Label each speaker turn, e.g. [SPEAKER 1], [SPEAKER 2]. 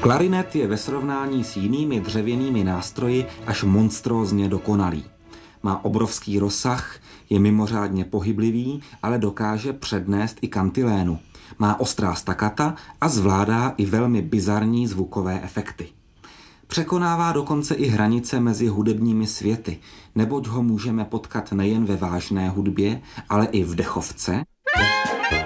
[SPEAKER 1] Klarinet je ve srovnání s jinými dřevěnými nástroji až monstrózně dokonalý. Má obrovský rozsah, je mimořádně pohyblivý, ale dokáže přednést i kantilénu. Má ostrá stakata a zvládá i velmi bizarní zvukové efekty. Překonává dokonce i hranice mezi hudebními světy, neboť ho můžeme potkat nejen ve vážné hudbě, ale i v dechovce